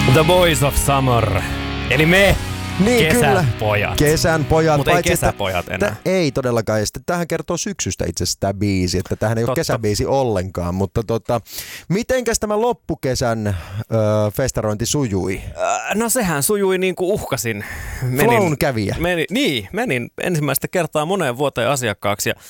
The Boys of Summer. Eli me. Niin, kesän kyllä. pojat. Kesän pojat. Mutta ei kesäpojat enää. Ei todellakaan. Ja sitten tämähän kertoo syksystä itse asiassa tämä biisi, että tämähän ei ole kesäbiisi ollenkaan. Mutta mitenkäs tämä loppukesän festarointi sujui? No sehän sujui niin kuin uhkasin. Flown kävijä. Menin ensimmäistä kertaa moneen vuoteen asiakkaaksi ja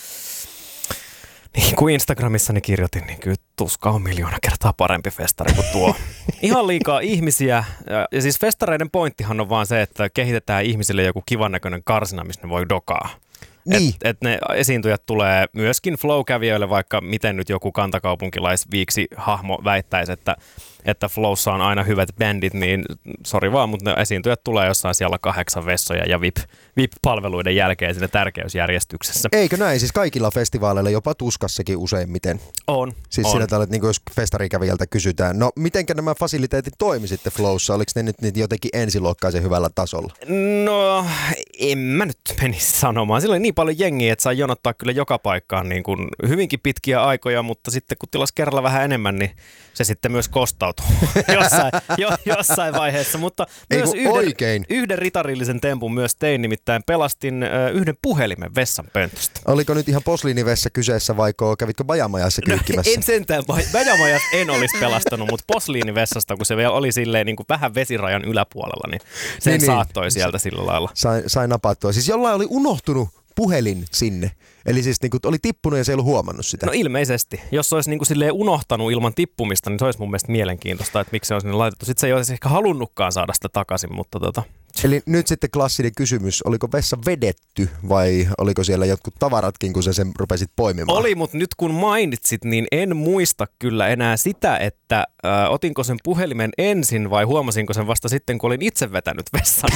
niin kuin Instagramissani kirjoitin, niin kyllä tuska on 1,000,000 kertaa parempi festari kuin tuo. Ihan liikaa ihmisiä. Ja siis festareiden pointtihan on vaan se, että kehitetään ihmisille joku kivan näköinen karsina, missä ne voi dokaa. Niin. Et ne esiintyjät tulee myöskin flow-kävijöille, vaikka miten nyt joku kantakaupunkilaisviiksi hahmo väittäisi, että Flowssa on aina hyvät bändit, niin sori vaan, mutta ne esiintyjät tulee jossain siellä 8 vessoja ja VIP-palveluiden jälkeen siinä tärkeysjärjestyksessä. Eikö näin? Siis kaikilla festivaaleilla, jopa Tuskassakin useimmiten. On. Siis sillä tavalla, että jos festarikävijältä kysytään, no mitenkä nämä fasiliteetit toimi sitten Flowssa? Oliko ne nyt jotenkin ensiluokkaisen hyvällä tasolla? No, en mä nyt menisi sanomaan. Sillä oli niin paljon jengiä, että sai jonottaa kyllä joka paikkaan niin kuin hyvinkin pitkiä aikoja, mutta sitten kun tilasi kerralla vähän enemmän, niin se sitten myös kostautui jossain vaiheessa. Mutta myös yhden ritarillisen tempun myös tein, nimittäin pelastin yhden puhelimen vessanpöntöstä. Oliko nyt ihan posliinivessa kyseessä vai kävitkö bajamajassa kyykkimässä? No, en sentään, bajamajassa en olisi pelastanut, mutta posliinivessasta, kun se vielä oli silleen niin kuin vähän vesirajan yläpuolella, niin sen saattoi sieltä sillä lailla. Sai napattua. Siis jollain oli unohtunut puhelin sinne. Eli siis niin kuin oli tippunut ja se ei ollut huomannut sitä. No ilmeisesti. Jos se olisi niin kuin silleen unohtanut ilman tippumista, niin se olisi mun mielestä mielenkiintoista, että miksi se on sinne laitettu. Sitten se ei olisi ehkä halunnutkaan saada sitä takaisin, mutta Eli nyt sitten klassinen kysymys, oliko vessa vedetty vai oliko siellä jotkut tavaratkin, kun sä sen rupesit poimimaan? Oli, mutta nyt kun mainitsit, niin en muista kyllä enää sitä, että otinko sen puhelimen ensin vai huomasinko sen vasta sitten, kun olin itse vetänyt vessan.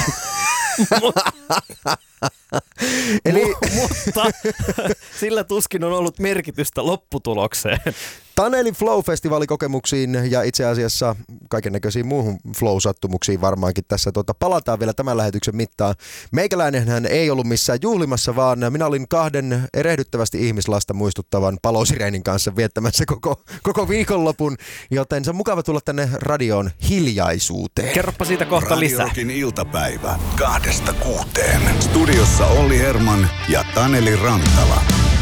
Mutta sillä tuskin on ollut merkitystä lopputulokseen. Tanelin Flow-festivaalikokemuksiin ja itse asiassa kaikennäköisiin muuhun Flow-sattumuksiin varmaankin tässä palataan vielä tämän lähetyksen mittaan. Meikäläinenhän ei ollut missään juhlimassa, vaan minä olin 2 erehdyttävästi ihmislasta muistuttavan Palosireenin kanssa viettämässä koko viikonlopun, joten se on mukava tulla tänne radioon hiljaisuuteen. Kerropa siitä kohta lisää. Radio Rockin iltapäivä 2–6. Studiossa Olli Herman ja Taneli Rantala.